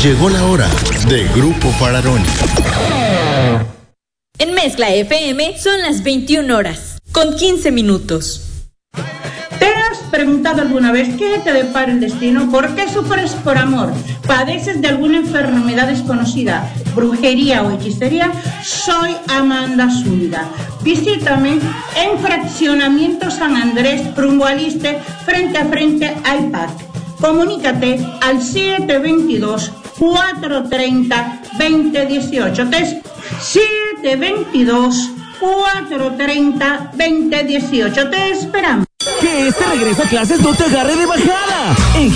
Llegó la hora de Grupo Fararoni. En Mezcla FM son las 21 horas, con 15 minutos. ¿Te has preguntado alguna vez qué te depara el destino? ¿Por qué sufres por amor? ¿Padeces de alguna enfermedad desconocida, brujería o hechicería? Soy Amanda Zúñiga. Visítame en Fraccionamiento San Andrés, rumbo al Iste, frente a frente al PAC. Comunícate al 722-430-2018. 722-430-2018. Te esperamos. Que este regreso a clases no te agarre de bajada.